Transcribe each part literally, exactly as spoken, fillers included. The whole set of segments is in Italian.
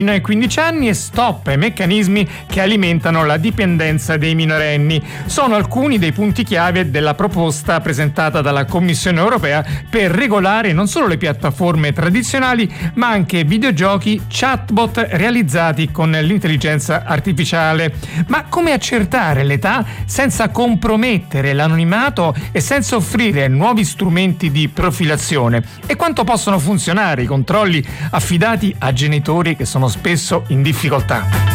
Fino ai quindici anni e stop ai meccanismi che alimentano la dipendenza dei minorenni. Sono alcuni dei punti chiave della proposta presentata dalla Commissione europea per regolare non solo le piattaforme tradizionali, ma anche videogiochi, chatbot realizzati con l'intelligenza artificiale. Ma come accertare l'età senza compromettere l'anonimato e senza offrire nuovi strumenti di profilazione? E quanto possono funzionare i controlli affidati a genitori che sono spesso in difficoltà?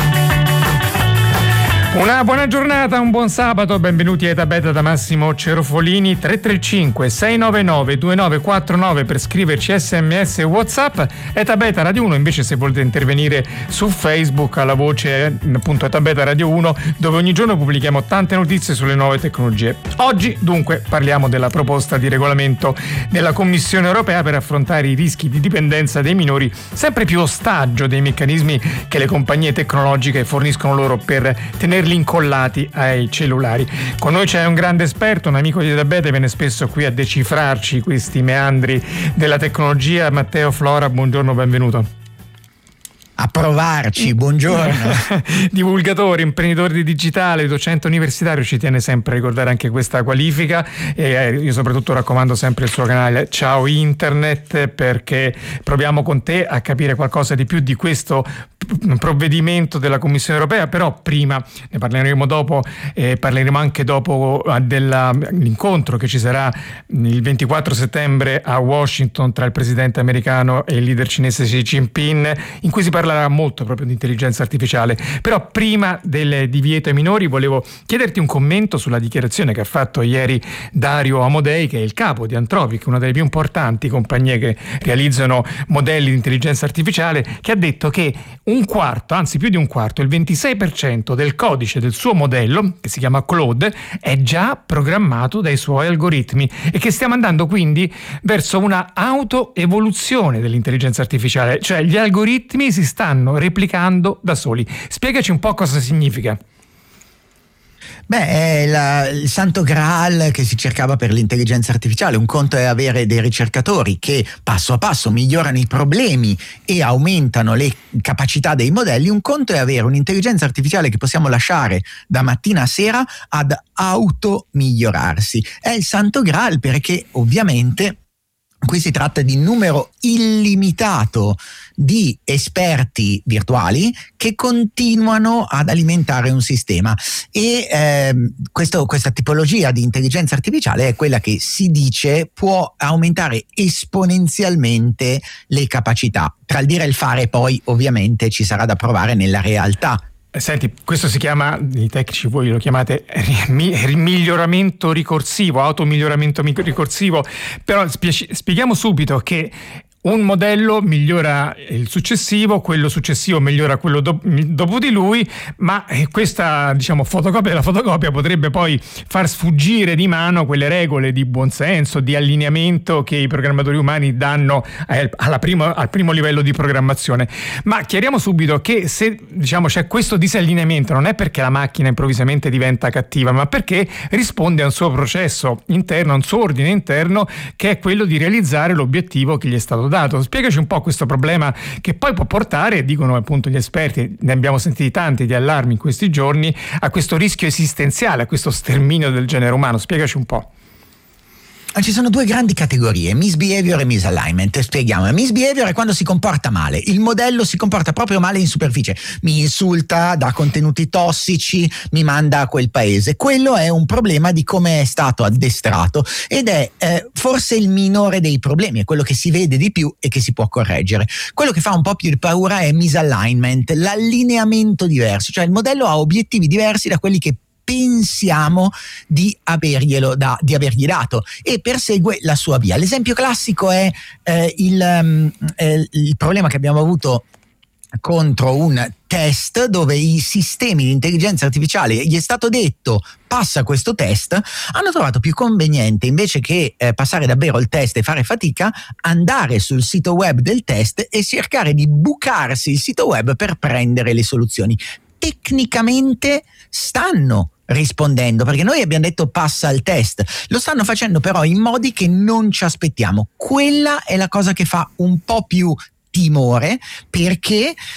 Una buona giornata, un buon sabato, benvenuti a Eta Beta da Massimo Cerofolini. Tre tre cinque sei nove nove due nove quattro nove per scriverci sms e whatsapp. Eta Beta Radio uno invece se volete intervenire su Facebook alla voce appunto Eta Beta Radio uno, dove ogni giorno pubblichiamo tante notizie sulle nuove tecnologie. Oggi dunque parliamo della proposta di regolamento della Commissione europea per affrontare i rischi di dipendenza dei minori, sempre più ostaggio dei meccanismi che le compagnie tecnologiche forniscono loro per tenerli incollati ai cellulari. Con noi c'è un grande esperto, un amico di Eta Beta, viene spesso qui a decifrarci questi meandri della tecnologia. Matteo Flora, buongiorno, benvenuto. A provarci, buongiorno. Divulgatore, imprenditore di digitale, docente universitario, ci tiene sempre a ricordare anche questa qualifica e io soprattutto raccomando sempre il suo canale Ciao Internet, perché proviamo con te a capire qualcosa di più di questo provvedimento della Commissione europea. Però prima ne parleremo dopo, eh, parleremo anche dopo dell'incontro che ci sarà il ventiquattro settembre a Washington tra il presidente americano e il leader cinese Xi Jinping, in cui si parlerà molto proprio di intelligenza artificiale. Però prima del divieto ai minori volevo chiederti un commento sulla dichiarazione che ha fatto ieri Dario Amodei, che è il capo di Anthropic, una delle più importanti compagnie che realizzano modelli di intelligenza artificiale, che ha detto che un quarto, anzi più di un quarto, il ventisei per cento del codice del suo modello, che si chiama Claude, è già programmato dai suoi algoritmi e che stiamo andando quindi verso una autoevoluzione dell'intelligenza artificiale, cioè gli algoritmi si stanno replicando da soli. Spiegaci un po' cosa significa. Beh, è la, il santo graal che si cercava per l'intelligenza artificiale. Un conto è avere dei ricercatori che passo a passo migliorano i problemi e aumentano le capacità dei modelli. Un conto è avere un'intelligenza artificiale che possiamo lasciare da mattina a sera ad auto migliorarsi. È il santo graal perché ovviamente qui si tratta di numero illimitato di esperti virtuali che continuano ad alimentare un sistema e ehm, questo, questa tipologia di intelligenza artificiale è quella che si dice può aumentare esponenzialmente le capacità. Tra il dire e il fare poi ovviamente ci sarà da provare nella realtà. Senti, questo si chiama, i tecnici voi lo chiamate miglioramento ricorsivo, automiglioramento ricorsivo, però spieghiamo subito che un modello migliora il successivo, quello successivo migliora quello do- dopo di lui, ma questa, diciamo, fotocopia della fotocopia potrebbe poi far sfuggire di mano quelle regole di buonsenso, di allineamento che i programmatori umani danno alla primo, al primo livello di programmazione. Ma chiariamo subito che se, diciamo, c'è questo disallineamento non è perché la macchina improvvisamente diventa cattiva, ma perché risponde a un suo processo interno, a un suo ordine interno, che è quello di realizzare l'obiettivo che gli è stato dato. Spiegaci un po' questo problema che poi può portare, dicono appunto gli esperti, ne abbiamo sentiti tanti di allarmi in questi giorni, a questo rischio esistenziale, a questo sterminio del genere umano. Spiegaci un po'. Ci sono due grandi categorie, misbehavior e misalignment. Spieghiamo. Misbehavior è quando si comporta male, il modello si comporta proprio male in superficie, mi insulta, dà contenuti tossici, mi manda a quel paese. Quello è un problema di come è stato addestrato ed è eh, forse il minore dei problemi, è quello che si vede di più e che si può correggere. Quello che fa un po' più di paura è misalignment, l'allineamento diverso, cioè il modello ha obiettivi diversi da quelli che pensiamo di averglielo da, di avergli dato e persegue la sua via. L'esempio classico è eh, il, um, eh, il problema che abbiamo avuto contro un test dove i sistemi di intelligenza artificiale gli è stato detto passa questo test, hanno trovato più conveniente, invece che eh, passare davvero il test e fare fatica, andare sul sito web del test e cercare di bucarsi il sito web per prendere le soluzioni. Tecnicamente stanno rispondendo, perché noi abbiamo detto passa il test, lo stanno facendo però in modi che non ci aspettiamo. Quella è la cosa che fa un po' più timore perché